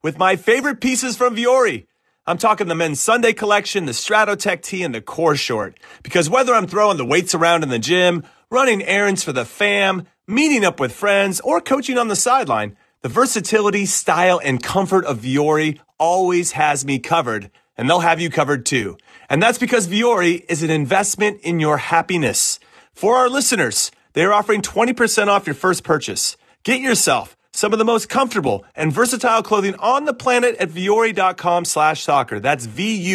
with my favorite pieces from Vuori. I'm talking the men's Sunday collection, the Stratotech tee, and the Core short. Because whether I'm throwing the weights around in the gym, running errands for the fam, meeting up with friends, or coaching on the sideline, the versatility, style, and comfort of Vuori always has me covered, and they'll have you covered too. And that's because Vuori is an investment in your happiness. For our listeners, they are offering 20% off your first purchase. Get yourself some of the most comfortable and versatile clothing on the planet at vuori.com/soccer. That's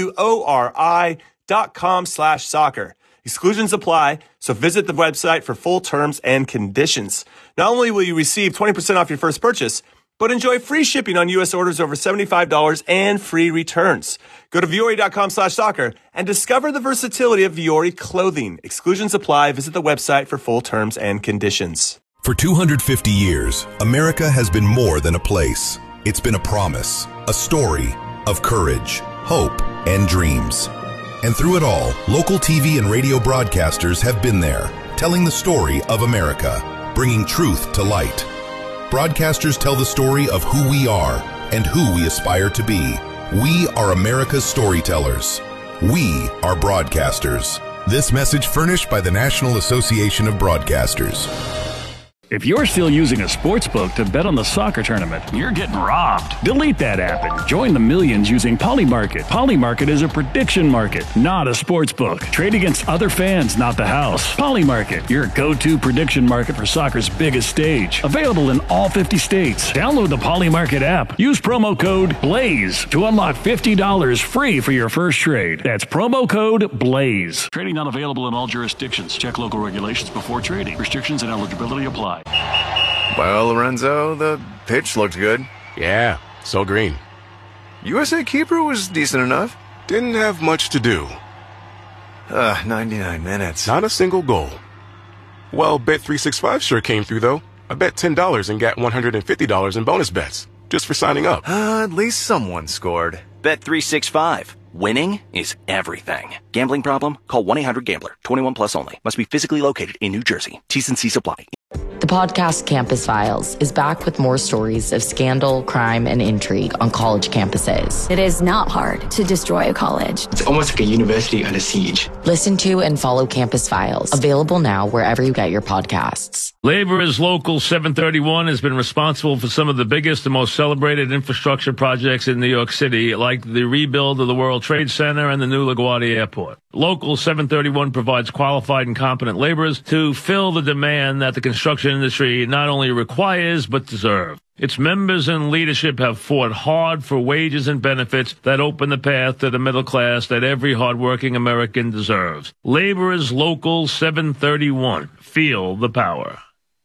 VUORI.com/soccer. Exclusions apply, so visit the website for full terms and conditions. Not only will you receive 20% off your first purchase, but enjoy free shipping on U.S. orders over $75 and free returns. Go to vuori.com/soccer and discover the versatility of Vuori clothing. Exclusions apply. Visit the website for full terms and conditions. For 250 years, America has been more than a place. It's been a promise, a story of courage, hope, and dreams. And through it all, local TV and radio broadcasters have been there, telling the story of America, bringing truth to light. Broadcasters tell the story of who we are and who we aspire to be. We are America's storytellers. We are broadcasters. This message furnished by the National Association of Broadcasters. If you're still using a sportsbook to bet on the soccer tournament, you're getting robbed. Delete that app and join the millions using Polymarket. Polymarket is a prediction market, not a sportsbook. Trade against other fans, not the house. Polymarket, your go-to prediction market for soccer's biggest stage. Available in all 50 states. Download the Polymarket app. Use promo code BLAZE to unlock $50 free for your first trade. That's promo code BLAZE. Trading not available in all jurisdictions. Check local regulations before trading. Restrictions and eligibility apply. Well, Lorenzo, the pitch looked good. Yeah, so green. USA keeper was decent enough. Didn't have much to do. 99 minutes. Not a single goal. Well, Bet365 sure came through, though. I bet $10 and got $150 in bonus bets, just for signing up. At least someone scored. Bet365. Winning is everything. Gambling problem? Call 1-800-GAMBLER. 21 plus only. Must be physically located in New Jersey. T's and C's apply. The podcast Campus Files is back with more stories of scandal, crime, and intrigue on college campuses. It is not hard to destroy a college. It's almost like a university under siege. Listen to and follow Campus Files. Available now wherever you get your podcasts. Laborers Local 731 has been responsible for some of the biggest and most celebrated infrastructure projects in New York City, like the rebuild of the World Trade Center and the new LaGuardia Airport. Local 731 provides qualified and competent laborers to fill the demand that the construction industry not only requires but deserves. Its members and leadership have fought hard for wages and benefits that open the path to the middle class that every hardworking American deserves. Laborers Local 731. Feel the power.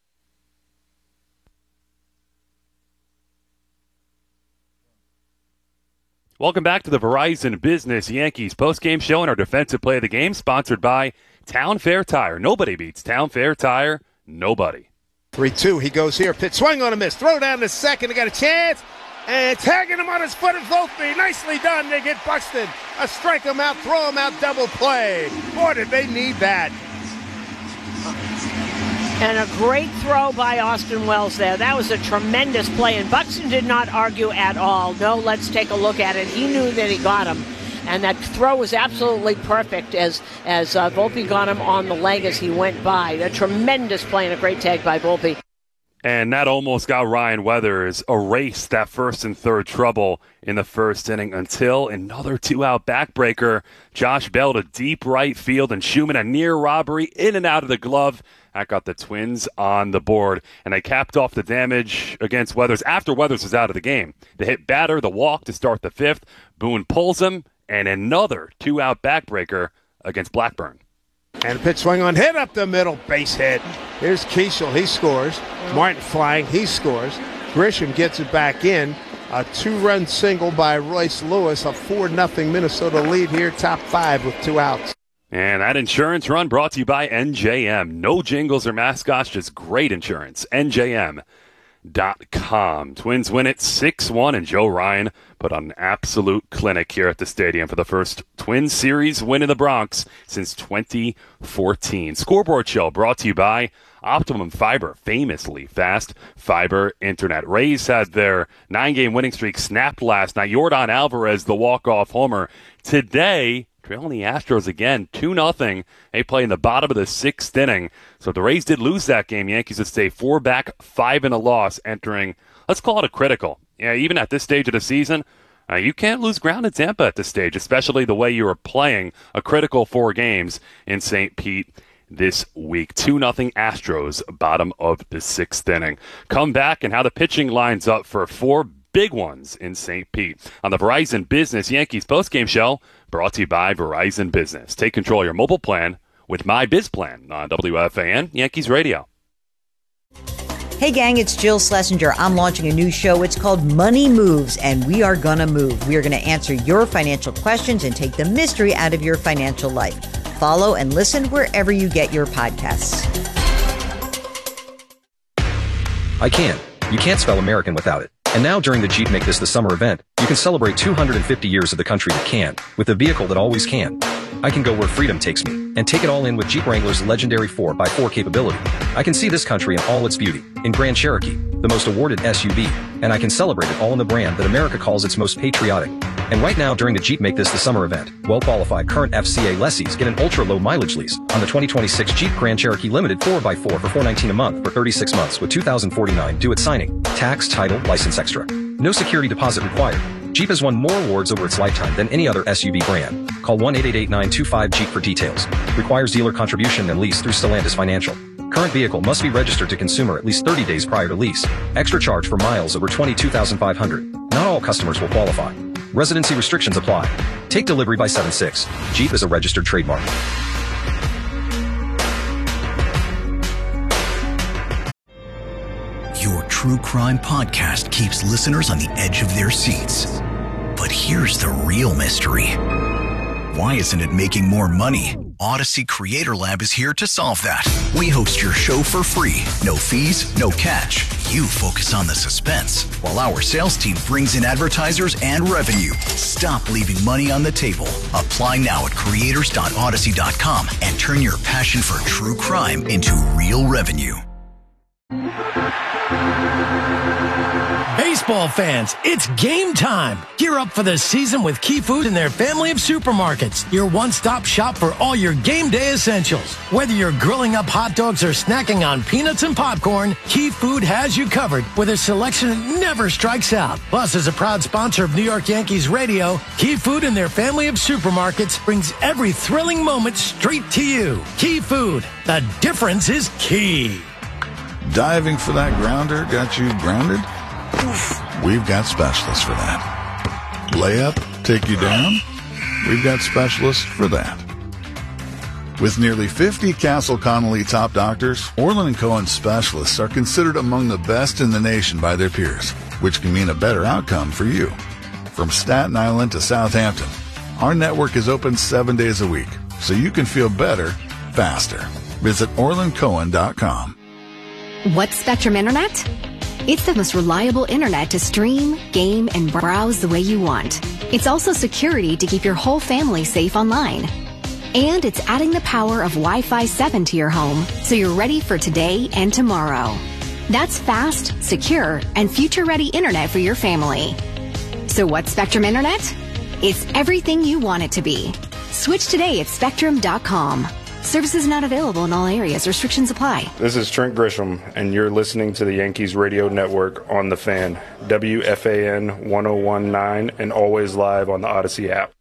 Welcome back to the Verizon Business Yankees postgame show and our defensive play of the game, sponsored by Town Fair Tire. Nobody beats Town Fair Tire. Nobody. 3-2. He goes here. Pitch swing on a miss. Throw down to second. They got a chance. And tagging him on his foot is Volpe. Nicely done. They get Buxton. A strike him out, throw him out, double play. Boy, did they need that. And a great throw by Austin Wells there. That was a tremendous play. And Buxton did not argue at all. No, let's take a look at it. He knew that he got him. And that throw was absolutely perfect as Volpe got him on the leg as he went by. A tremendous play and a great tag by Volpe. And that almost got Ryan Weathers erased that first and third trouble in the first inning until another two-out backbreaker. Josh Bell to deep right field and Schumann a near robbery in and out of the glove. That got the Twins on the board. And they capped off the damage against Weathers after Weathers was out of the game. They hit batter, the walk to start the fifth. Boone pulls him, and another two-out backbreaker against Blackburn. And a pitch swing on, hit up the middle, base hit. Here's Keishel, he scores. Martin flying, he scores. Grisham gets it back in. A two-run single by Royce Lewis, a 4-0 Minnesota lead here, top five with two outs. And that insurance run brought to you by NJM. No jingles or mascots, just great insurance. NJM.com. Twins win it 6-1, and Joe Ryan put on an absolute clinic here at the stadium for the first Twins series win in the Bronx since 2014. Scoreboard show brought to you by Optimum Fiber, famously fast fiber internet. Rays had their 9-game winning streak snapped last night. Yordan Alvarez, the walk-off homer. Today, trailing the Astros again, 2-0. They play in the bottom of the 6th inning. So if the Rays did lose that game, Yankees would stay 4 back, 5 in a loss, entering, let's call it a critical. Yeah, even at this stage of the season, you can't lose ground in Tampa at this stage, especially the way you are playing a critical 4 games in St. Pete this week. 2-0 Astros, bottom of the 6th inning. Come back and how the pitching lines up for 4 big ones in St. Pete on the Verizon Business Yankees postgame show, brought to you by Verizon Business. Take control of your mobile plan with My Biz Plan on WFAN Yankees Radio. Hey gang, it's Jill Schlesinger. I'm launching a new show. It's called Money Moves, and we are gonna move. We are gonna answer your financial questions and take the mystery out of your financial life. Follow and listen wherever you get your podcasts. I can. You can't spell American without it. And now during the Jeep Make This the Summer event, you can celebrate 250 years of the country that can, with a vehicle that always can. I can go where freedom takes me, and take it all in with Jeep Wrangler's legendary 4x4 capability. I can see this country in all its beauty, in Grand Cherokee, the most awarded SUV, and I can celebrate it all in the brand that America calls its most patriotic. And right now during the Jeep Make This the Summer event, well-qualified current FCA lessees get an ultra-low mileage lease on the 2026 Jeep Grand Cherokee Limited 4x4 for $419 a month for 36 months with $2,049 due at signing. Tax, title, license extra. No security deposit required. Jeep has won more awards over its lifetime than any other SUV brand. Call 1-888-925-JEEP for details. Requires dealer contribution and lease through Stellantis Financial. Current vehicle must be registered to consumer at least 30 days prior to lease. Extra charge for miles over 22,500. Not all customers will qualify. Residency restrictions apply. Take delivery by 7/6. Jeep is a registered trademark. Your true crime podcast keeps listeners on the edge of their seats. But here's the real mystery. Why isn't it making more money? Odyssey Creator Lab is here to solve that. We host your show for free. No fees, no catch. You focus on the suspense, while our sales team brings in advertisers and revenue. Stop leaving money on the table. Apply now at creators.odyssey.com and turn your passion for true crime into real revenue. Baseball fans, it's game time. Gear up for the season with Key Food and their family of supermarkets. Your one-stop shop for all your game day essentials. Whether you're grilling up hot dogs or snacking on peanuts and popcorn, Key Food has you covered with a selection that never strikes out. Plus, as a proud sponsor of New York Yankees Radio, Key Food and their family of supermarkets brings every thrilling moment straight to you. Key Food, the difference is key. Diving for that grounder got you grounded? We've got specialists for that. Layup, take you down? We've got specialists for that. With nearly 50 Castle Connolly top doctors, Orland & Cohen specialists are considered among the best in the nation by their peers, which can mean a better outcome for you. From Staten Island to Southampton, our network is open 7 days a week, so you can feel better, faster. Visit OrlandCohen.com. What's Spectrum Internet? It's the most reliable internet to stream, game, and browse the way you want. It's also security to keep your whole family safe online. And it's adding the power of Wi-Fi 7 to your home so you're ready for today and tomorrow. That's fast, secure, and future-ready internet for your family. So what's Spectrum Internet? It's everything you want it to be. Switch today at Spectrum.com. Services not available in all areas. Restrictions apply. This is Trent Grisham, and you're listening to the Yankees Radio Network on The Fan, WFAN 1019, and always live on the Odyssey app.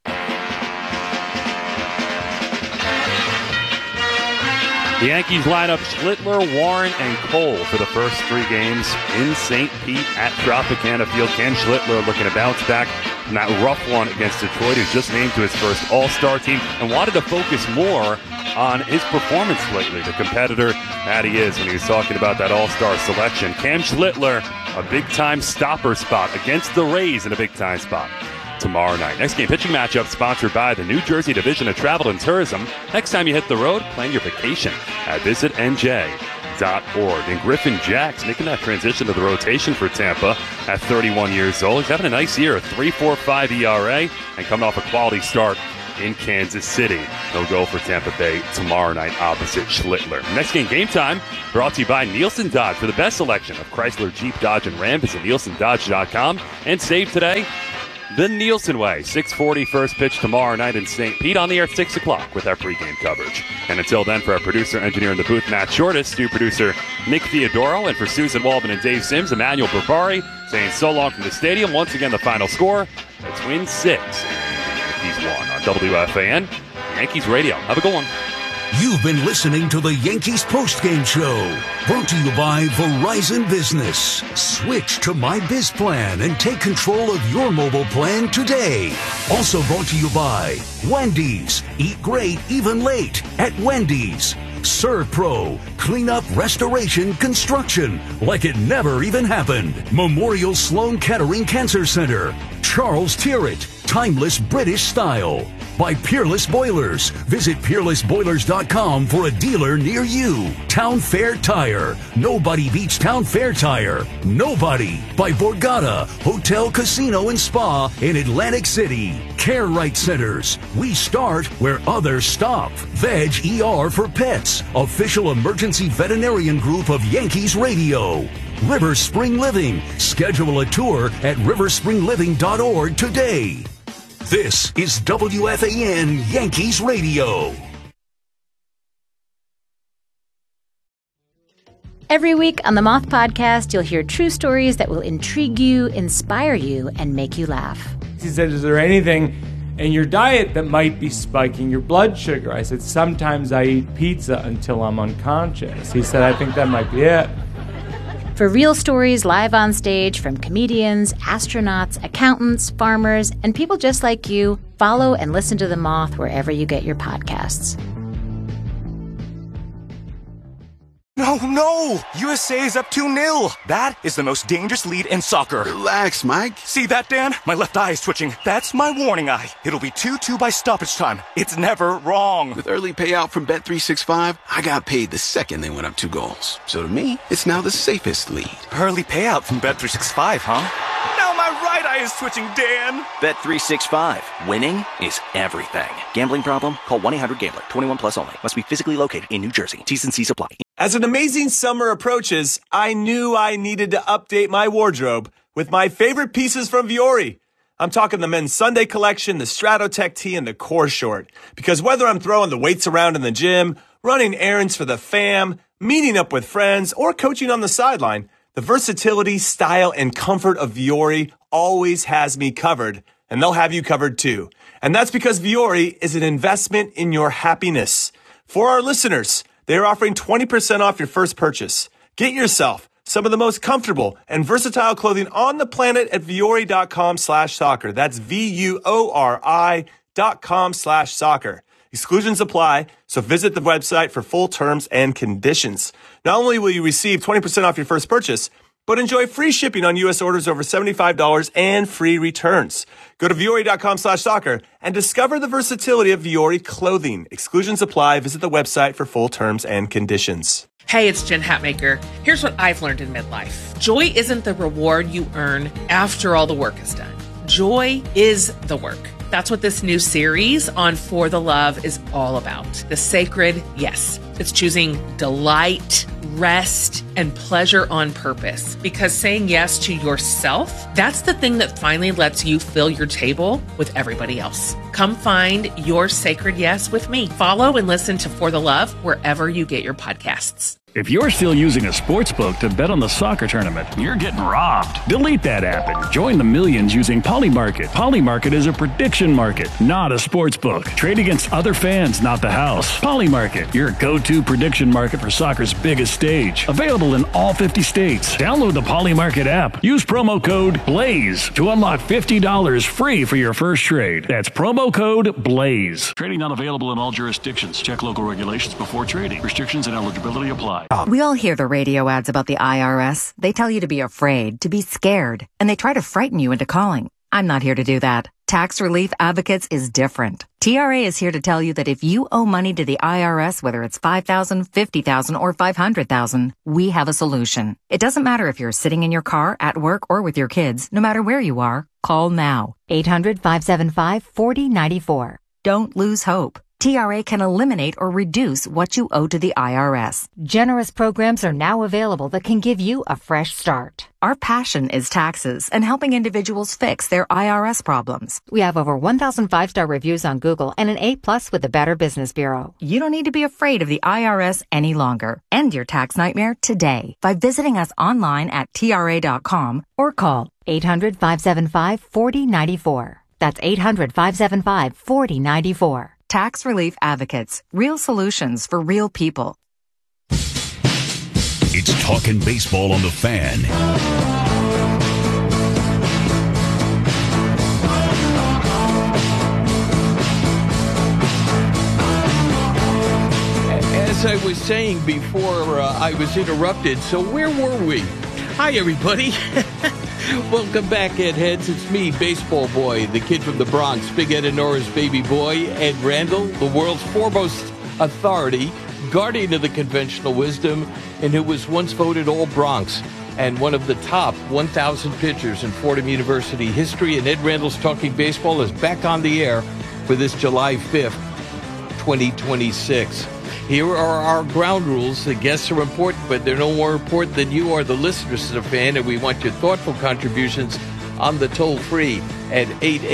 The Yankees line up Schlittler, Warren, and Cole for the first 3 games in St. Pete at Tropicana Field. Ken Schlittler looking to bounce back from that rough one against Detroit, who's just named to his first All-Star team and wanted to focus more on his performance lately, the competitor that he is when he was talking about that All-Star selection. Cam Schlittler, a big-time stopper spot against the Rays in a big-time spot tomorrow night. Next game pitching matchup sponsored by the New Jersey Division of Travel and Tourism. Next time you hit the road, plan your vacation at visitnj.org. And Griffin Jacks making that transition to the rotation for Tampa at 31 years old. He's having a nice year, a 3.45 ERA, and coming off a quality start in Kansas City. He'll go for Tampa Bay tomorrow night opposite Schlittler. Next game time, brought to you by Nielsen Dodge. For the best selection of Chrysler, Jeep, Dodge, and Ram, visit NielsenDodge.com and save today the Nielsen way. 6:40 first pitch tomorrow night in St. Pete, on the air at 6 o'clock with our pregame coverage. And until then, for our producer, engineer in the booth, Matt Shortis, studio producer Nick Theodoro, and for Susan Waldman and Dave Sims, Emmanuel Barbari, saying so long from the stadium. Once again, the final score, the Twins 6 and the Yankees 1 on WFAN, Yankees Radio. Have a good one. You've been listening to the Yankees postgame show, brought to you by Verizon Business. Switch to My Biz Plan and take control of your mobile plan today. Also brought to you by Wendy's. Eat great, even late at Wendy's. Serve Pro, cleanup, restoration, construction, like it never even happened. Memorial Sloan Kettering Cancer Center. Charles Tyrrett, timeless British style. By Peerless Boilers. Visit peerlessboilers.com for a dealer near you. Town Fair Tire. Nobody beats Town Fair Tire. Nobody. By Borgata, Hotel, Casino, and Spa in Atlantic City. Care Right Centers. We start where others stop. Veg ER for Pets. Official emergency veterinarian group of Yankees Radio. River Spring Living. Schedule a tour at riverspringliving.org today. This is WFAN Yankees Radio. Every week on the Moth Podcast, you'll hear true stories that will intrigue you, inspire you, and make you laugh. He said, is there anything in your diet that might be spiking your blood sugar? I said, sometimes I eat pizza until I'm unconscious. He said, I think that might be it. For real stories live on stage from comedians, astronauts, accountants, farmers, and people just like you, follow and listen to The Moth wherever you get your podcasts. No! USA is up 2-0. That is the most dangerous lead in soccer. Relax, Mike. See that, Dan? My left eye is twitching. That's my warning eye. It'll be 2-2 by stoppage time. It's never wrong. With early payout from Bet365, I got paid the second they went up 2 goals. So to me, it's now the safest lead. Early payout from Bet365, huh? Now my right eye is twitching, Dan. Bet365. Winning is everything. Gambling problem? Call 1-800-GAMBLER. 21 plus only. Must be physically located in New Jersey. T's and C's apply. As an amazing summer approaches, I knew I needed to update my wardrobe with my favorite pieces from Vuori. I'm talking the men's Sunday collection, the Stratotech tee, and the core short. Because whether I'm throwing the weights around in the gym, running errands for the fam, meeting up with friends, or coaching on the sideline, the versatility, style, and comfort of Vuori always has me covered, and they'll have you covered too. And that's because Vuori is an investment in your happiness. For our listeners, they are offering 20% off your first purchase. Get yourself some of the most comfortable and versatile clothing on the planet at vuori.com/soccer. That's VUORI.com/soccer. Exclusions apply, so visit the website for full terms and conditions. Not only will you receive 20% off your first purchase, but enjoy free shipping on U.S. orders over $75 and free returns. Go to vuori.com/soccer and discover the versatility of Vuori clothing. Exclusions apply. Visit the website for full terms and conditions. Hey, it's Jen Hatmaker. Here's what I've learned in midlife. Joy isn't the reward you earn after all the work is done. Joy is the work. That's what this new series on For the Love is all about. The sacred yes. It's choosing delight, rest, and pleasure on purpose. Because saying yes to yourself, that's the thing that finally lets you fill your table with everybody else. Come find your sacred yes with me. Follow and listen to For the Love wherever you get your podcasts. If you're still using a sportsbook to bet on the soccer tournament, you're getting robbed. Delete that app and join the millions using Polymarket. Polymarket is a prediction market, not a sportsbook. Trade against other fans, not the house. Polymarket, your go-to prediction market for soccer's biggest stage. Available in all 50 states. Download the Polymarket app. Use promo code BLAZE to unlock $50 free for your first trade. That's promo code BLAZE. Trading not available in all jurisdictions. Check local regulations before trading. Restrictions and eligibility apply. We all hear the radio ads about the IRS. They tell you to be afraid, to be scared, and they try to frighten you into calling. I'm not here to do that. Tax Relief Advocates is different. TRA is here to tell you that if you owe money to the IRS, whether it's $5,000, $50,000, or $500,000, we have a solution. It doesn't matter if you're sitting in your car, at work, or with your kids. No matter where you are, call now. 800-575-4094. Don't lose hope. TRA can eliminate or reduce what you owe to the IRS. Generous programs are now available that can give you a fresh start. Our passion is taxes and helping individuals fix their IRS problems. We have over 1,000 5-star reviews on Google and an A+ with the Better Business Bureau. You don't need to be afraid of the IRS any longer. End your tax nightmare today by visiting us online at TRA.com or call 800-575-4094. That's 800-575-4094. Tax Relief Advocates. Real solutions for real people. It's Talkin' Baseball on the Fan. As I was saying before I was interrupted, so where were we? Hi, everybody. Welcome back, Ed Heads. It's me, Baseball Boy, the kid from the Bronx, Big Ed and Nora's baby boy, Ed Randall, the world's foremost authority, guardian of the conventional wisdom, and who was once voted All-Bronx and one of the top 1,000 pitchers in Fordham University history. And Ed Randall's Talking Baseball is back on the air for this July 5th, 2026. Here are our ground rules. The guests are important, but they're no more important than you are, the listeners, to the fan, and we want your thoughtful contributions on the toll-free at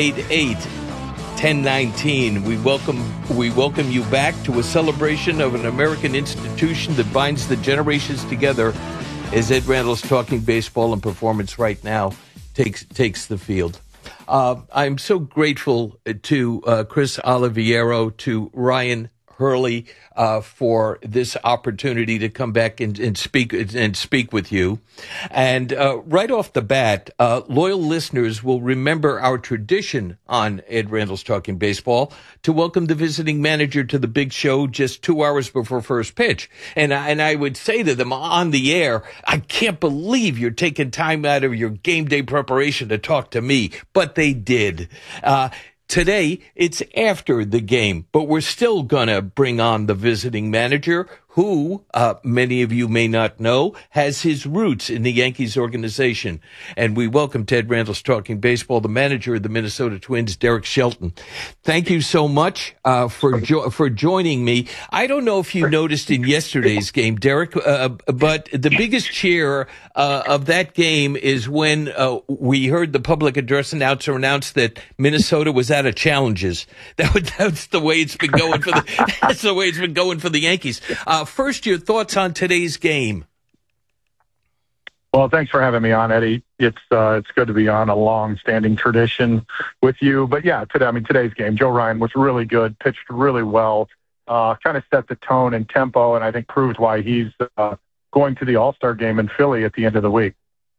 888-1019. We welcome you back to a celebration of an American institution that binds the generations together as Ed Randall's Talking Baseball and Performance right now takes the field. I'm so grateful to Chris Oliviero, to Ryan Hurley, for this opportunity to come back and speak with you. And right off the bat, loyal listeners will remember our tradition on Ed Randall's Talking Baseball to welcome the visiting manager to the big show just 2 hours before first pitch. And I would say to them on the air, I can't believe you're taking time out of your game day preparation to talk to me. But they did. Today, it's after the game, but we're still going to bring on the visiting manager who, many of you may not know, has his roots in the Yankees organization. And we welcome Ed Randall's Talking Baseball, the manager of the Minnesota Twins, Derek Shelton. Thank you so much for joining me. I don't know if you noticed in yesterday's game, Derek, but the biggest cheer of that game is when we heard the public address announcer announce that Minnesota was out of challenges. That's the way it's been going for the Yankees. First, your thoughts on today's game. Well, thanks for having me on, Eddie. It's good to be on, a long-standing tradition with you. But yeah, today's game, Joe Ryan was really good, pitched really well, kind of set the tone and tempo, and I think proved why he's going to the All-Star game in Philly at the end of the week.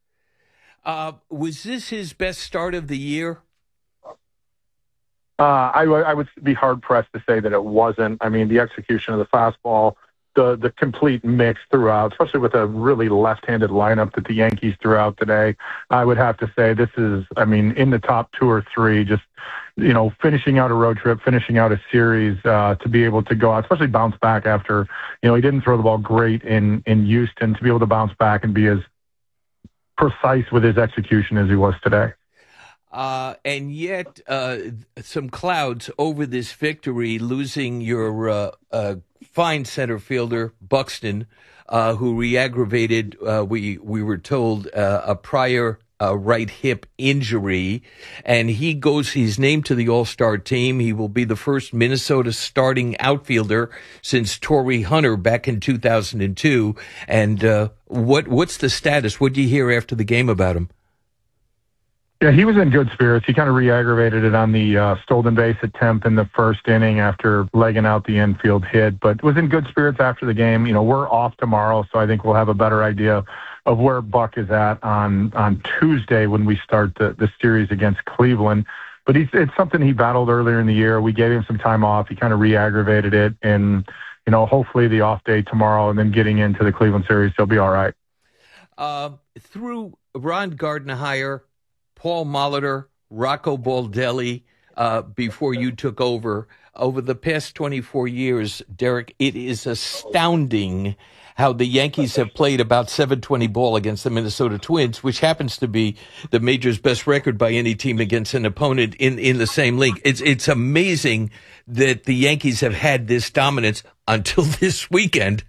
Was this his best start of the year? I would be hard-pressed to say that it wasn't. I mean, the execution of the fastball, the complete mix throughout, especially with a really left-handed lineup that the Yankees threw out today, I would have to say this is, in the top 2 or 3, just, finishing out a road trip, finishing out a series, to be able to go out, especially bounce back after, he didn't throw the ball great in Houston, to be able to bounce back and be as precise with his execution as he was today. And yet, some clouds over this victory, losing your fine center fielder, Buxton, who re-aggravated, we were told, a prior right hip injury, and he's named to the All-Star team. He will be the first Minnesota starting outfielder since Torrey Hunter back in 2002. And what's the status? What did you hear after the game about him? Yeah, he was in good spirits. He kind of re-aggravated it on the stolen base attempt in the first inning after legging out the infield hit, but was in good spirits after the game. We're off tomorrow, so I think we'll have a better idea of where Buck is at on Tuesday when we start the series against Cleveland. But it's something he battled earlier in the year. We gave him some time off. He kind of re-aggravated it, and hopefully the off day tomorrow and then getting into the Cleveland series, he'll be all right. Through Ron Gardenhire, Paul Molitor, Rocco Baldelli, before you took over the past 24 years, Derek, it is astounding how the Yankees have played about 720 ball against the Minnesota Twins, which happens to be the major's best record by any team against an opponent in the same league. It's amazing that the Yankees have had this dominance until this weekend.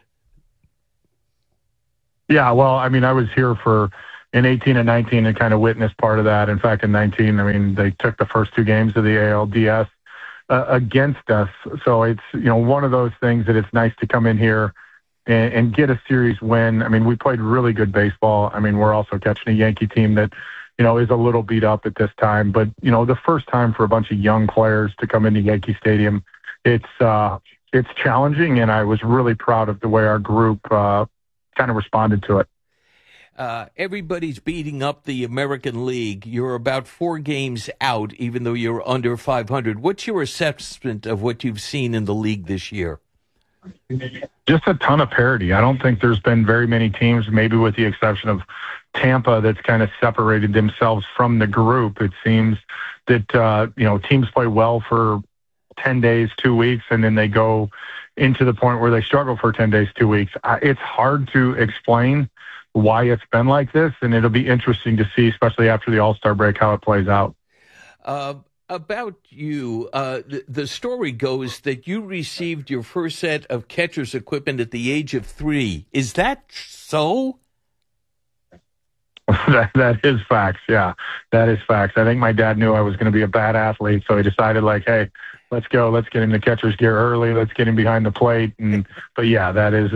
Yeah, well, I mean, I was here in 18 and 19 and kind of witnessed part of that. In fact, in 19, I mean, they took the first 2 games of the ALDS against us. So it's, one of those things that it's nice to come in here and get a series win. I mean, we played really good baseball. I mean, we're also catching a Yankee team that, is a little beat up at this time. But, the first time for a bunch of young players to come into Yankee Stadium, it's challenging, and I was really proud of the way our group kind of responded to it. Everybody's beating up the American League. You're about 4 games out, even though you're under 500. What's your assessment of what you've seen in the league this year? Just a ton of parity. I don't think there's been very many teams, maybe with the exception of Tampa, that's kind of separated themselves from the group. It seems that, teams play well for 10 days, 2 weeks, and then they go into the point where they struggle for 10 days, 2 weeks. It's hard to explain why it's been like this, and it'll be interesting to see, especially after the All-Star break, how it plays out. About you, the story goes that you received your first set of catcher's equipment at the age of 3. Is that so? That is facts, yeah. That is facts. I think my dad knew I was going to be a bad athlete, so he decided, hey, let's go. Let's get him the catcher's gear early. Let's get him behind the plate. But yeah, that's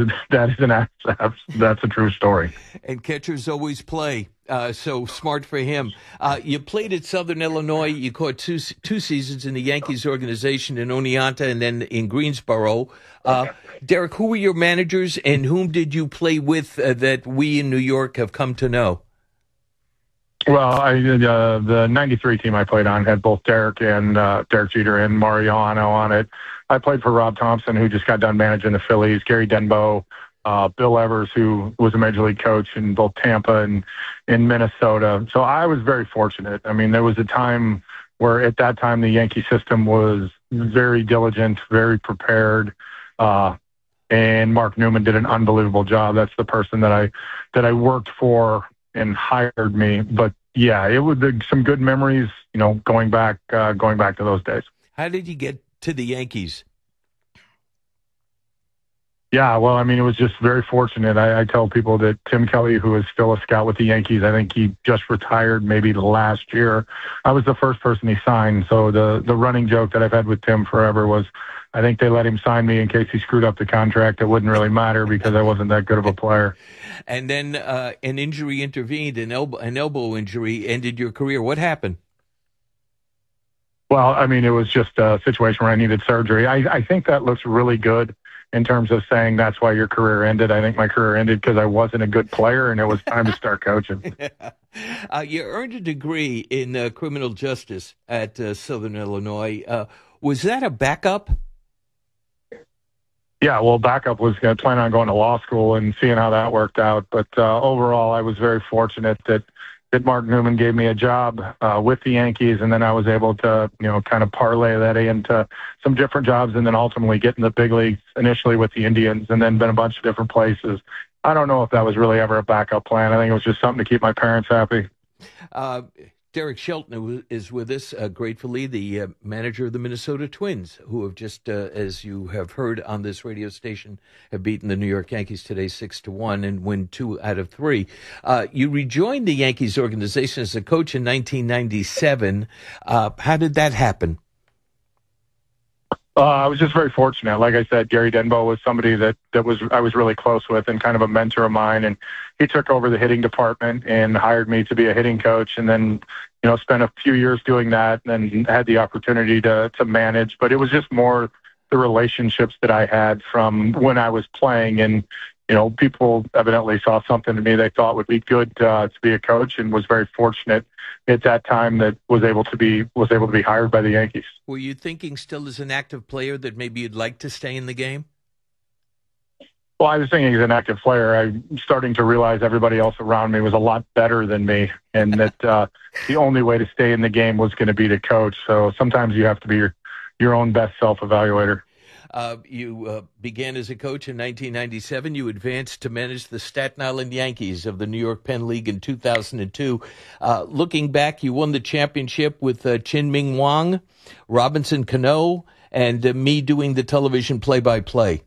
a true story. And catchers always play. So smart for him. You played at Southern Illinois. You caught two seasons in the Yankees organization in Oneonta and then in Greensboro. Derek, who were your managers and whom did you play with that we in New York have come to know? Well, the 93 team I played on had both Derek Jeter and Mariano on it. I played for Rob Thompson, who just got done managing the Phillies, Gary Denbo, Bill Evers, who was a major league coach in both Tampa and in Minnesota. So I was very fortunate. I mean, there was a time where at that time the Yankee system was very diligent, very prepared, and Mark Newman did an unbelievable job. That's the person that I worked for and hired me. But yeah, it was some good memories, going back to those days. How did you get to the Yankees? Yeah, well, I mean, it was just very fortunate. I tell people that Tim Kelly, who is still a scout with the Yankees, I think he just retired maybe last year. I was the first person he signed. So the running joke that I've had with Tim forever was, I think they let him sign me in case he screwed up the contract. It wouldn't really matter because I wasn't that good of a player. And then an injury intervened, an elbow injury ended your career. What happened? Well, I mean, it was just a situation where I needed surgery. I think that looks really good in terms of saying that's why your career ended. I think my career ended because I wasn't a good player and it was time to start coaching. You earned a degree in criminal justice at Southern Illinois. Was that a backup? Yeah, well, backup was planning on going to law school and seeing how that worked out. But overall, I was very fortunate that Mark Newman gave me a job with the Yankees, and then I was able to, kind of parlay that into some different jobs and then ultimately get in the big leagues initially with the Indians and then been a bunch of different places. I don't know if that was really ever a backup plan. I think it was just something to keep my parents happy. Derek Shelton is with us, gratefully, the manager of the Minnesota Twins, who have just, as you have heard on this radio station, have beaten the New York Yankees today 6-1 and win 2 out of 3. You rejoined the Yankees organization as a coach in 1997. How did that happen? I was just very fortunate. Like I said, Gary Denbo was somebody that I was really close with and kind of a mentor of mine. And he took over the hitting department and hired me to be a hitting coach. And then, spent a few years doing that and then had the opportunity to manage. But it was just more the relationships that I had from when I was playing. And, people evidently saw something in me they thought would be good to be a coach, and was very fortunate at that time that was able to be hired by the Yankees. Were you thinking still as an active player that maybe you'd like to stay in the game? Well, I was thinking as an active player, I'm starting to realize everybody else around me was a lot better than me, and that the only way to stay in the game was going to be to coach. So sometimes you have to be your own best self-evaluator. You began as a coach in 1997. You advanced to manage the Staten Island Yankees of the New York Penn League in 2002. Looking back, you won the championship with Chin-Ming Wang, Robinson Cano, and me doing the television play-by-play.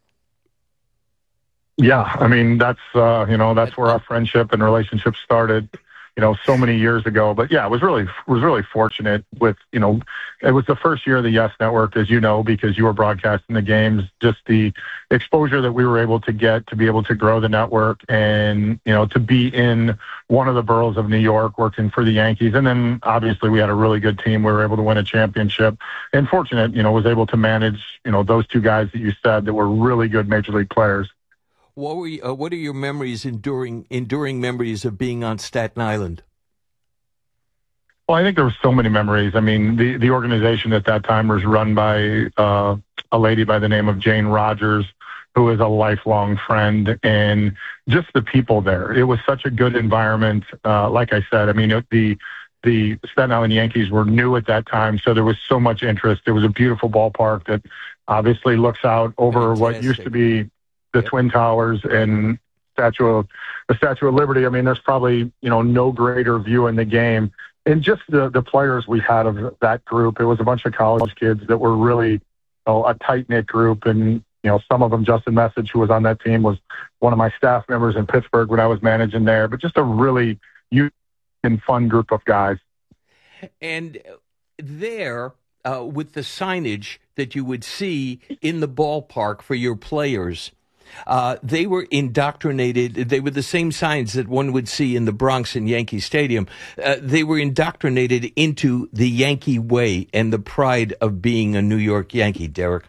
Yeah, I mean, that's where our friendship and relationship started, so many years ago. But yeah, it was really fortunate with, it was the first year of the Yes Network, as you know, because you were broadcasting the games, just the exposure that we were able to get to be able to grow the network and, to be in one of the boroughs of New York working for the Yankees. And then obviously we had a really good team. We were able to win a championship, and fortunate, was able to manage, those two guys that you said that were really good major league players. What are your memories, enduring memories of being on Staten Island? Well, I think there were so many memories. I mean, the organization at that time was run by a lady by the name of Jane Rogers, who is a lifelong friend, and just the people there. It was such a good environment. Like I said, I mean, the Staten Island Yankees were new at that time, so there was so much interest. It was a beautiful ballpark that obviously looks out over what used to be the Twin Towers and the Statue of Liberty. I mean, there's probably, no greater view in the game. And just the players we had of that group, it was a bunch of college kids that were really a tight-knit group. And, some of them, Justin Message, who was on that team, was one of my staff members in Pittsburgh when I was managing there. But just a really unique and fun group of guys. And there, with the signage that you would see in the ballpark for your players, they were indoctrinated. They were the same signs that one would see in the Bronx in Yankee Stadium. They were indoctrinated into the Yankee way and the pride of being a New York Yankee, Derek.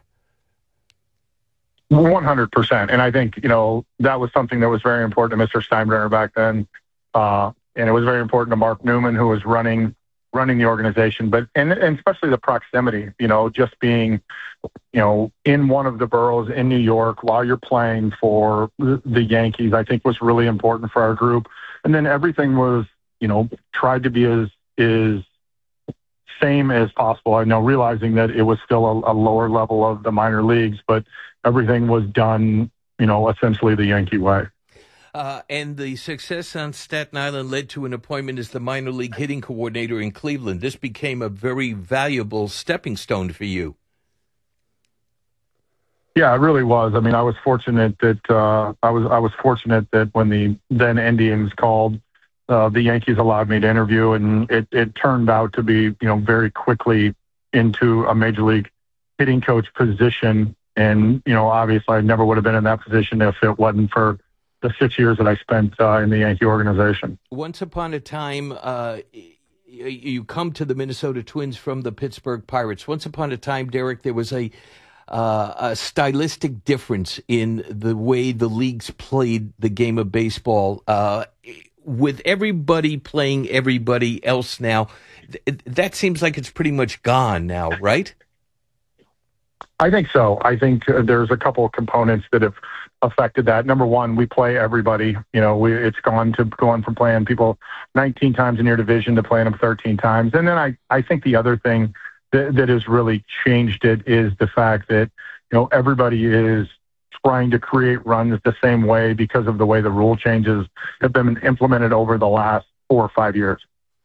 100%. And I think, that was something that was very important to Mr. Steinbrenner back then. And it was very important to Mark Newman, who was running the organization, but and especially the proximity, just being, in one of the boroughs in New York while you're playing for the Yankees, I think was really important for our group. And then everything was, tried to be as same as possible. I know, realizing that it was still a lower level of the minor leagues, but everything was done, essentially the Yankee way. And the success on Staten Island led to an appointment as the minor league hitting coordinator in Cleveland. This became a very valuable stepping stone for you. Yeah, it really was. I mean, I was fortunate that I was fortunate that when the then Indians called, the Yankees allowed me to interview, and it turned out to be, very quickly into a major league hitting coach position. And, obviously I never would have been in that position if it wasn't for the 6 years that I spent in the Yankee organization. Once upon a time, you come to the Minnesota Twins from the Pittsburgh Pirates. Once upon a time, Derek, there was a stylistic difference in the way the leagues played the game of baseball. With everybody playing everybody else now, that seems like it's pretty much gone now, right? I think so. I think there's a couple of components that have affected that. Number one, we play everybody. It's gone from playing people 19 times in your division to playing them 13 times. And then I think the other thing that has really changed it is the fact that, everybody is trying to create runs the same way because of the way the rule changes have been implemented over the last 4 or 5 years.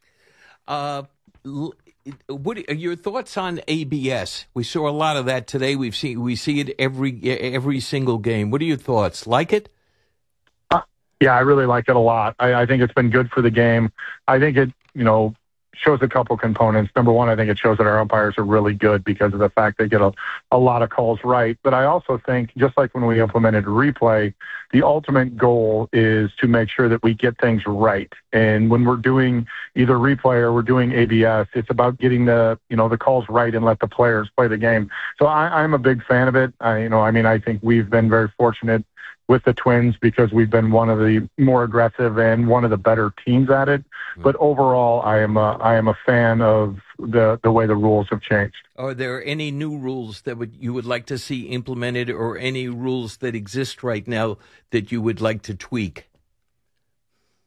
What are your thoughts on ABS? We saw a lot of that today. We see it every single game. What are your thoughts? Like it? Yeah, I really like it a lot. I think it's been good for the game. I think it, shows a couple components. Number one, I think it shows that our umpires are really good because of the fact they get a lot of calls right. But I also think, just like when we implemented replay, the ultimate goal is to make sure that we get things right. And when we're doing either replay or we're doing ABS, it's about getting the calls right and let the players play the game. So I'm a big fan of it. I think we've been very fortunate with the Twins because we've been one of the more aggressive and one of the better teams at it. But overall, I am a fan of the way the rules have changed. Are there any new rules that you would like to see implemented, or any rules that exist right now that you would like to tweak?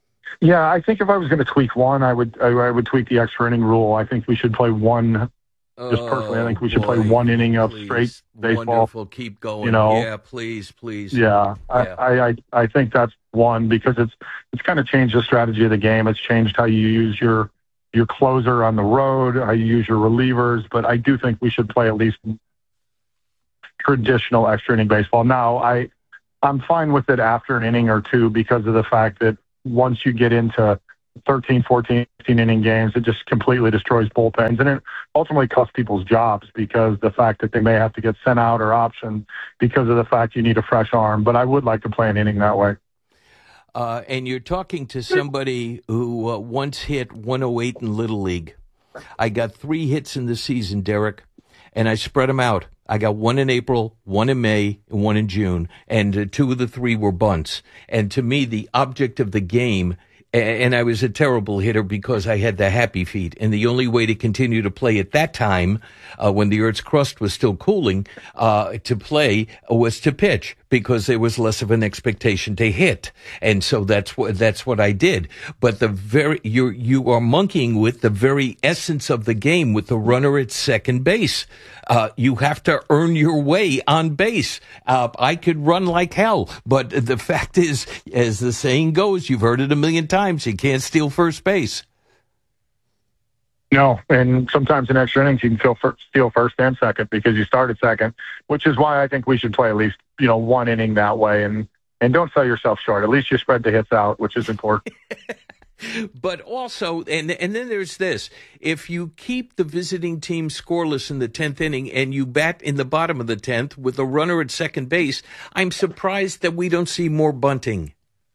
Yeah, I think if I was going to tweak one, I would tweak the extra inning rule. I think we should play one Just personally, I think we should play one inning of straight baseball. Wonderful. Keep going. You know, yeah, please. Yeah, I think that's one, because it's kind of changed the strategy of the game. It's changed how you use your closer on the road, how you use your relievers. But I do think we should play at least traditional extra inning baseball. Now, I'm fine with it after an inning or two, because of the fact that once you get into 13, 14, 15 inning games, it just completely destroys bullpens, and it ultimately costs people's jobs, because the fact that they may have to get sent out or optioned because of the fact you need a fresh arm. But I would like to play an inning that way. And you're talking to somebody who once hit 108 in Little League. I got 3 hits in the season, Derek, and I spread them out. I got 1 in April, 1 in May, and 1 in June, and 2 of the 3 were bunts. And to me, the object of the game, and I was a terrible hitter because I had the happy feet, and the only way to continue to play at that time, when the Earth's crust was still cooling, to play was to pitch, because there was less of an expectation to hit. And so that's what I did. But you are monkeying with the very essence of the game, with the runner at second base. You have to earn your way on base. I could run like hell, but the fact is, as the saying goes, you've heard it a million times, you can't steal first base. No, and sometimes in extra innings you can steal first and second, because you started second, which is why I think we should play at least, 1 inning that way, and don't sell yourself short. At least you spread the hits out, which is important. But also, and then there's this: if you keep the visiting team scoreless in the 10th inning and you bat in the bottom of the 10th with a runner at second base, I'm surprised that we don't see more bunting.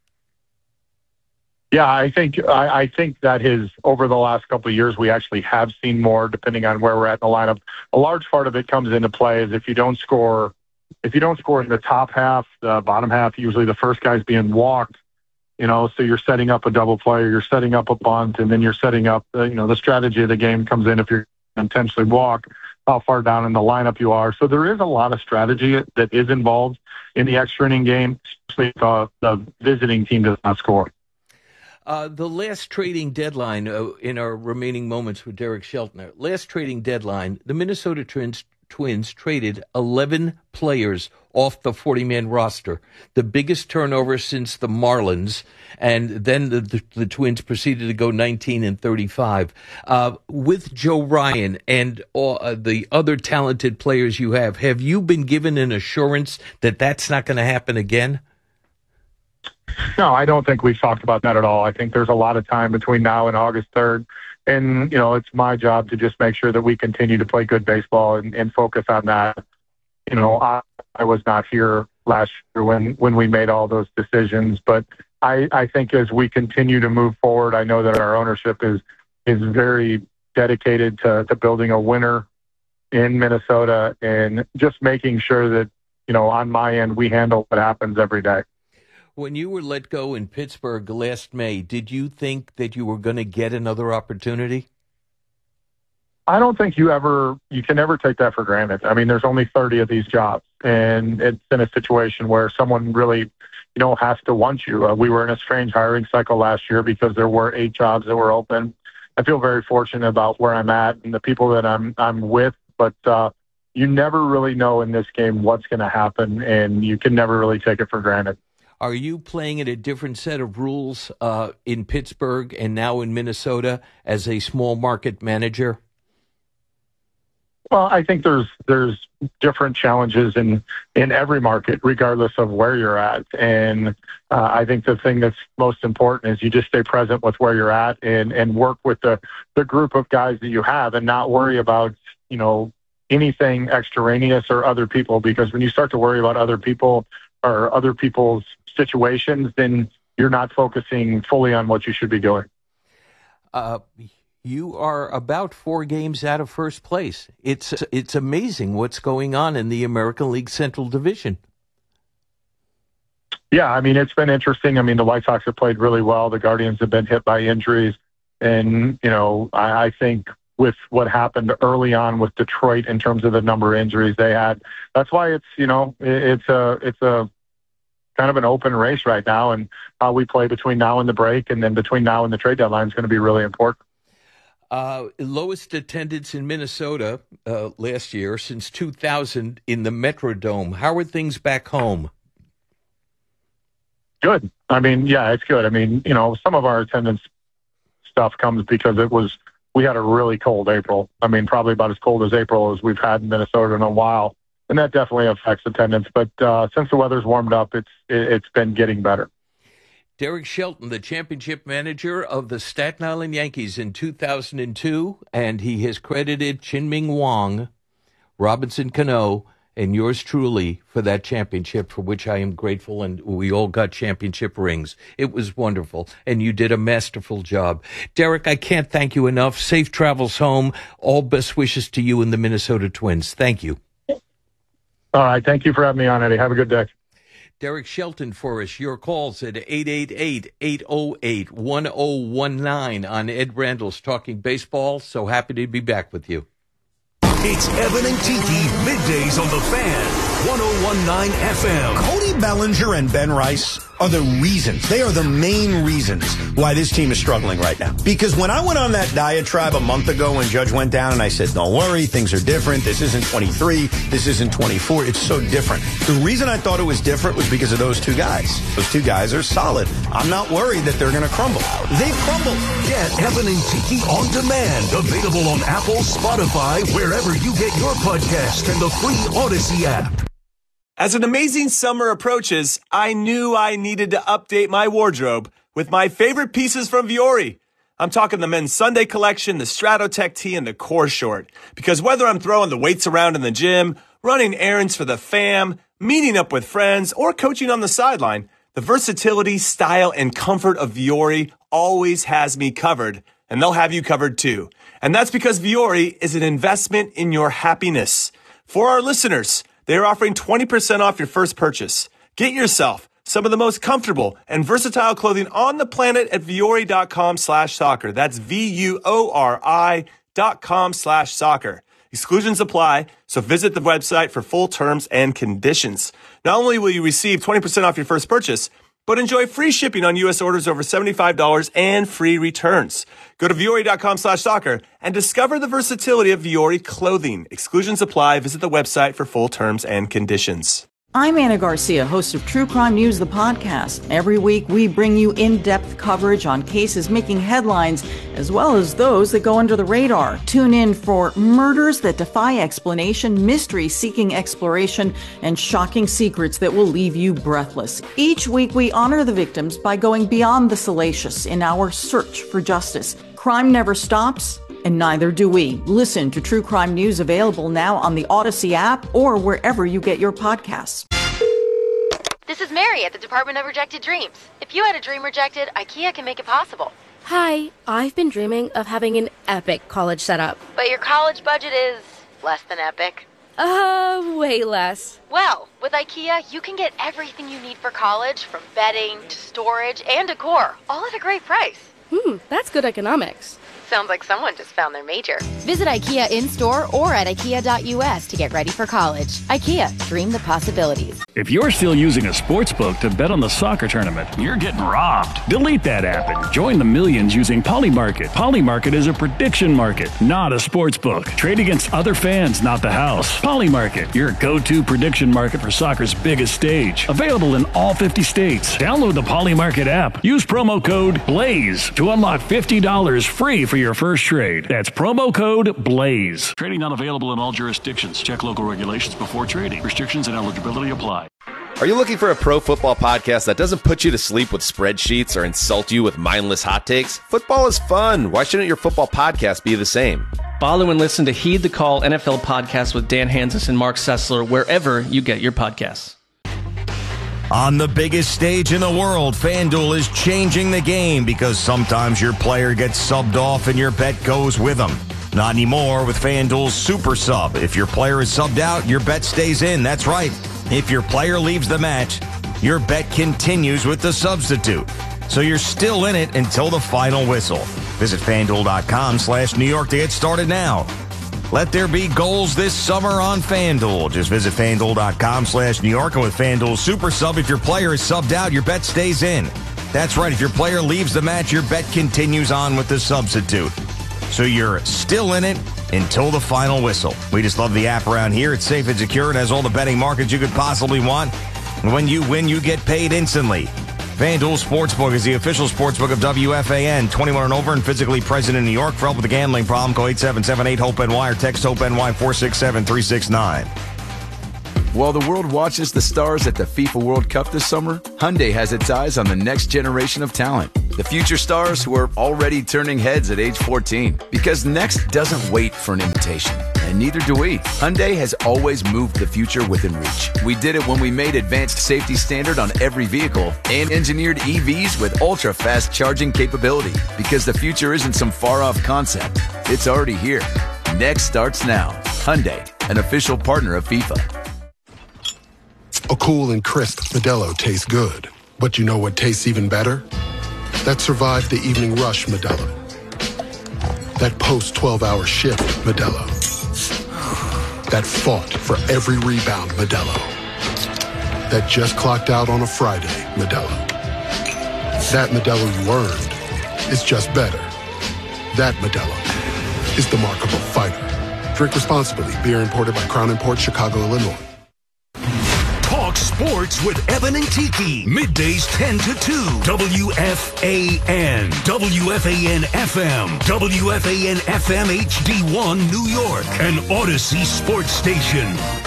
Yeah, I think that over the last couple of years, we actually have seen more, depending on where we're at in the lineup. A large part of it comes into play is if you don't score in the top half, the bottom half, usually the first guy's being walked. So you're setting up a double play, or you're setting up a bunt, and then you're setting up, the strategy of the game comes in if you're intentionally walk, how far down in the lineup you are. So there is a lot of strategy that is involved in the extra inning game, especially if the visiting team does not score. The last trading deadline, in our remaining moments with Derek Shelton, last trading deadline, the Minnesota Twins traded 11 players off the 40-man roster, the biggest turnover since the Marlins, and then the Twins proceeded to go 19-35. With Joe Ryan and the other talented players you have you been given an assurance that that's not going to happen again? No, I don't think we've talked about that at all. I think there's a lot of time between now and August 3rd. And, it's my job to just make sure that we continue to play good baseball and focus on that. I was not here last year when we made all those decisions. But I think as we continue to move forward, I know that our ownership is very dedicated to building a winner in Minnesota, and just making sure that, on my end, we handle what happens every day. When you were let go in Pittsburgh last May, did you think that you were going to get another opportunity? I don't think you can never take that for granted. I mean, there's only 30 of these jobs, and it's in a situation where someone really, has to want you. We were in a strange hiring cycle last year because there were 8 jobs that were open. I feel very fortunate about where I'm at and the people that I'm with, but you never really know in this game what's going to happen, and you can never really take it for granted. Are you playing in a different set of rules in Pittsburgh and now in Minnesota as a small market manager? Well, I think there's different challenges in every market, regardless of where you're at. And I think the thing that's most important is you just stay present with where you're at and work with the group of guys that you have, and not worry about, anything extraneous or other people. Because when you start to worry about other people or other people's situations, then you're not focusing fully on what you should be doing. You are about 4 games out of first place. It's amazing what's going on in the American League Central Division. Yeah, I mean, it's been interesting. I mean, the White Sox have played really well. The Guardians have been hit by injuries. And, I think with what happened early on with Detroit in terms of the number of injuries they had, that's why it's a kind of an open race right now, and how we play between now and the break, and then between now and the trade deadline is going to be really important. Lowest attendance in Minnesota last year since 2000 in the Metrodome. How are things back home? Good. I mean, yeah, it's good. I mean, some of our attendance stuff comes because we had a really cold April. I mean, probably about as cold as April as we've had in Minnesota in a while. And that definitely affects attendance. But since the weather's warmed up, it's been getting better. Derek Shelton, the championship manager of the Staten Island Yankees in 2002, and he has credited Chien-Ming Wang, Robinson Cano, and yours truly for that championship, for which I am grateful, and we all got championship rings. It was wonderful, and you did a masterful job. Derek, I can't thank you enough. Safe travels home. All best wishes to you and the Minnesota Twins. Thank you. All right. Thank you for having me on, Eddie. Have a good day. Derek Shelton for us. Your calls at 888-808-1019 on Ed Randall's Talking Baseball. So happy to be back with you. It's Evan and Tiki, middays on the Fan, 101.9 FM. Cody Bellinger and Ben Rice are the reasons. They are the main reasons why this team is struggling right now. Because when I went on that diatribe a month ago when Judge went down and I said, don't worry, things are different. This isn't 23. This isn't 24. It's so different. The reason I thought it was different was because of those two guys. Those two guys are solid. I'm not worried that they're going to crumble. They crumbled. Get Evan and Tiki on demand. Available on Apple, Spotify, wherever you get your podcast, and the free Odyssey app. As an amazing summer approaches, I knew I needed to update my wardrobe with my favorite pieces from Vuori. I'm talking the men's Sunday collection, the Stratotech tee, and the core short. Because whether I'm throwing the weights around in the gym, running errands for the fam, meeting up with friends, or coaching on the sideline, the versatility, style, and comfort of Vuori always has me covered, and they'll have you covered too. And that's because Vuori is an investment in your happiness. For our listeners, they are offering 20% off your first purchase. Get yourself some of the most comfortable and versatile clothing on the planet at Vuori.com/soccer. That's VUORI.com/soccer. Exclusions apply, so visit the website for full terms and conditions. Not only will you receive 20% off your first purchase, but enjoy free shipping on U.S. orders over $75 and free returns. Go to Vuori.com/soccer and discover the versatility of Vuori clothing. Exclusions apply. Visit the website for full terms and conditions. I'm Anna Garcia, host of True Crime News, the podcast. Every week, we bring you in-depth coverage on cases making headlines, as well as those that go under the radar. Tune in for murders that defy explanation, mysteries seeking exploration, and shocking secrets that will leave you breathless. Each week, we honor the victims by going beyond the salacious in our search for justice. Crime never stops, and neither do we. Listen to True Crime News, available now on the Odyssey app or wherever you get your podcasts. This is Mary at the Department of Rejected Dreams. If you had a dream rejected, IKEA can make it possible. Hi, I've been dreaming of having an epic college setup. But your college budget is less than epic. Way less. Well, with IKEA, you can get everything you need for college, from bedding to storage and decor, all at a great price. That's good economics. Sounds like someone just found their major. Visit IKEA in-store or at IKEA.us to get ready for college. IKEA, dream the possibilities. If you're still using a sportsbook to bet on the soccer tournament, you're getting robbed. Delete that app and join the millions using Polymarket. Polymarket is a prediction market, not a sportsbook. Trade against other fans, not the house. Polymarket, your go-to prediction market for soccer's biggest stage. Available in all 50 states. Download the Polymarket app. Use promo code BLAZE to unlock $50 free for your first trade. That's promo code BLAZE. Trading not available in all jurisdictions. Check local regulations before trading. Restrictions and eligibility apply. Are you looking for a pro football podcast that doesn't put you to sleep with spreadsheets or insult you with mindless hot takes? Football is fun. Why shouldn't your football podcast be the same? Follow and listen to Heed the Call NFL podcast with Dan Hansis and Mark Sessler wherever you get your podcasts. On the biggest stage in the world, FanDuel is changing the game because sometimes your player gets subbed off and your bet goes with them. Not anymore with FanDuel's Super Sub. If your player is subbed out, your bet stays in. That's right. If your player leaves the match, your bet continues with the substitute. So you're still in it until the final whistle. Visit FanDuel.com/New York to get started now. Let there be goals this summer on FanDuel. Just visit FanDuel.com/New York, and with FanDuel Super Sub, if your player is subbed out, your bet stays in. That's right. If your player leaves the match, your bet continues on with the substitute. so you're still in it until the final whistle. We just love the app around here. It's safe and secure. It has all the betting markets you could possibly want. And when you win, you get paid instantly. FanDuel Sportsbook is the official sportsbook of WFAN. 21 and over and physically present in New York. For help with a gambling problem, call 877-8-HOPE-NY or text HOPE-NY 467-369. While the world watches the stars at the FIFA World Cup this summer, Hyundai has its eyes on the next generation of talent. The future stars who are already turning heads at age 14. Because next doesn't wait for an invitation. And neither do we. Hyundai has always moved the future within reach. We did it when we made advanced safety standard on every vehicle and engineered EVs with ultra-fast charging capability. Because the future isn't some far-off concept. It's already here. Next starts now. Hyundai, an official partner of FIFA. A cool and crisp Modelo tastes good. But you know what tastes even better? That survived the evening rush Modelo. That post-12-hour shift Modelo. That fought for every rebound Modelo. That just clocked out on a Friday Modelo. That Modelo you earned is just better. That Modelo is the mark of a fighter. Drink responsibly. Beer imported by Crown Imports, Chicago, Illinois. Talk sports with Evan and Tiki. Middays 10 to 2. WFAN. WFAN FM. WFAN FM HD1 New York. An Odyssey sports station.